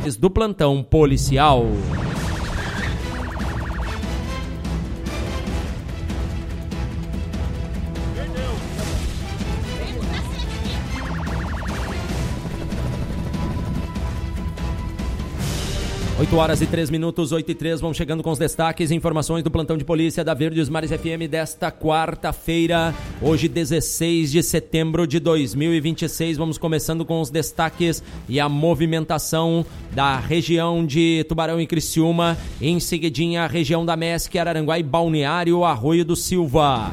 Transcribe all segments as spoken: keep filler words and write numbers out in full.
do plantão policial. oito horas e três minutos, oito e três, vamos chegando com os destaques e informações do plantão de polícia da Verdes Mares F M desta quarta-feira, hoje dezesseis de setembro de dois mil e vinte e seis. Vamos começando com os destaques e a movimentação da região de Tubarão e Criciúma, em seguidinha a região da M E S C, Araranguá e Balneário Arroio do Silva.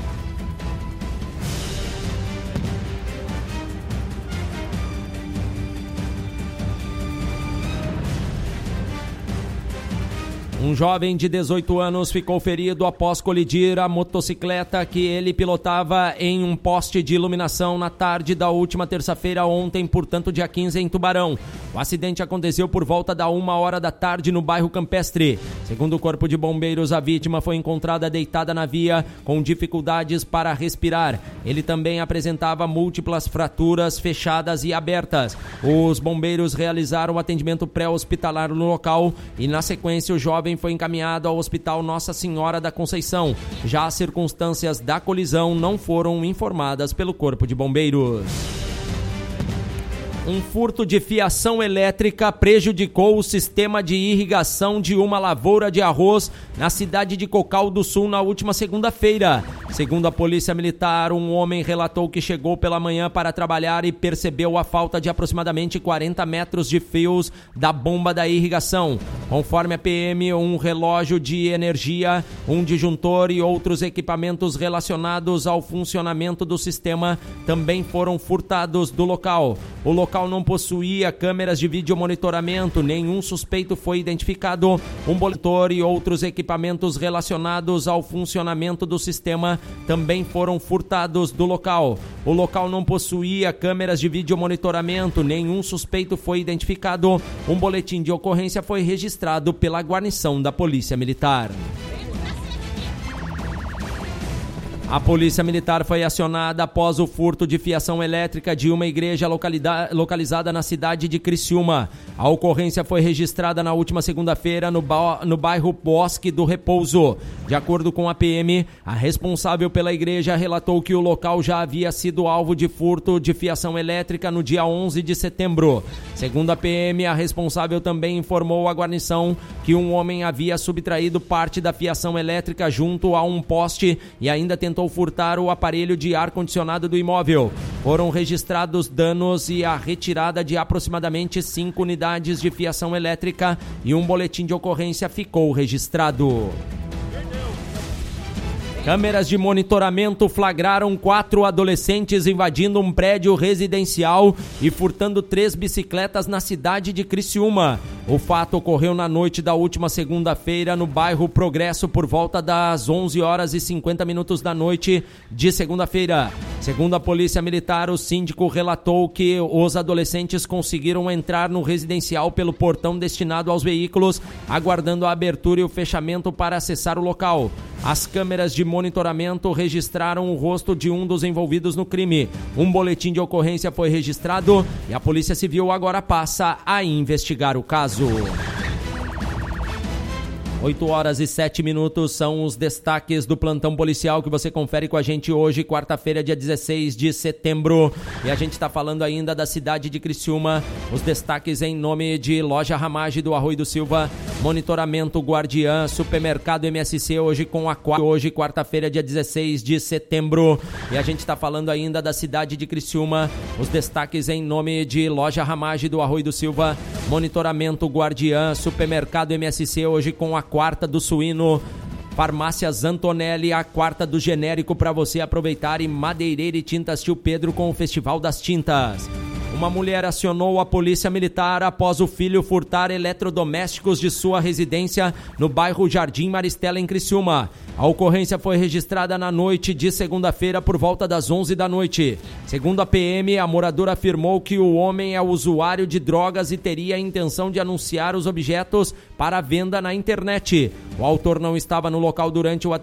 Um jovem de dezoito anos ficou ferido após colidir a motocicleta que ele pilotava em um poste de iluminação na tarde da última terça-feira, ontem, portanto, dia quinze, em Tubarão. O acidente aconteceu por volta da uma hora da tarde no bairro Campestre. Segundo o Corpo de Bombeiros, a vítima foi encontrada deitada na via com dificuldades para respirar. Ele também apresentava múltiplas fraturas fechadas e abertas. Os bombeiros realizaram o atendimento pré-hospitalar no local e, na sequência, o jovem foi encaminhado ao Hospital Nossa Senhora da Conceição. Já as circunstâncias da colisão não foram informadas pelo Corpo de Bombeiros. Um furto de fiação elétrica prejudicou o sistema de irrigação de uma lavoura de arroz na cidade de Cocal do Sul na última segunda-feira. Segundo a Polícia Militar, um homem relatou que chegou pela manhã para trabalhar e percebeu a falta de aproximadamente quarenta metros de fios da bomba da irrigação. Conforme a P M, um relógio de energia, um disjuntor e outros equipamentos relacionados ao funcionamento do sistema também foram furtados do local. O local não possuía câmeras de vídeo monitoramento, nenhum suspeito foi identificado. Um monitor e outros equipamentos relacionados ao funcionamento do sistema também foram furtados do local. O local não possuía câmeras de vídeo monitoramento, nenhum suspeito foi identificado. Um boletim de ocorrência foi registrado pela guarnição da Polícia Militar. A Polícia Militar foi acionada após o furto de fiação elétrica de uma igreja localizada na cidade de Criciúma. A ocorrência foi registrada na última segunda-feira no, ba- no bairro Bosque do Repouso. De acordo com a P M, a responsável pela igreja relatou que o local já havia sido alvo de furto de fiação elétrica no dia onze de setembro. Segundo a P M, a responsável também informou à guarnição que um homem havia subtraído parte da fiação elétrica junto a um poste e ainda tentou furtar o aparelho de ar-condicionado do imóvel. Foram registrados danos e a retirada de aproximadamente cinco unidades de fiação elétrica e um boletim de ocorrência ficou registrado. Câmeras de monitoramento flagraram quatro adolescentes invadindo um prédio residencial e furtando três bicicletas na cidade de Criciúma. O fato ocorreu na noite da última segunda-feira no bairro Progresso por volta das onze horas e cinquenta minutos da noite de segunda-feira. Segundo a Polícia Militar, o síndico relatou que os adolescentes conseguiram entrar no residencial pelo portão destinado aos veículos, aguardando a abertura e o fechamento para acessar o local. As câmeras de monitoramento registraram o rosto de um dos envolvidos no crime. Um boletim de ocorrência foi registrado e a Polícia Civil agora passa a investigar o caso. oito horas e sete minutos são os destaques do plantão policial que você confere com a gente hoje, quarta-feira, dia dezesseis de setembro. E a gente está falando ainda da cidade de Criciúma. Os destaques em nome de Loja Ramage do Arroio do Silva, Monitoramento Guardiã, Supermercado M S C, hoje com a hoje, quarta-feira, dia dezesseis de setembro. E a gente está falando ainda da cidade de Criciúma. Os destaques em nome de Loja Ramage do Arroio do Silva, Monitoramento Guardiã, Supermercado M S C, hoje com a quarta do suíno, Farmácias Antonelli, a quarta do genérico para você aproveitar, e Madeireira e Tintas Tio Pedro com o Festival das Tintas. Uma mulher acionou a Polícia Militar após o filho furtar eletrodomésticos de sua residência no bairro Jardim Maristela, em Criciúma. A ocorrência foi registrada na noite de segunda-feira por volta das onze da noite. Segundo a P M, a moradora afirmou que o homem é usuário de drogas e teria a intenção de anunciar os objetos para venda na internet. O autor não estava no local durante o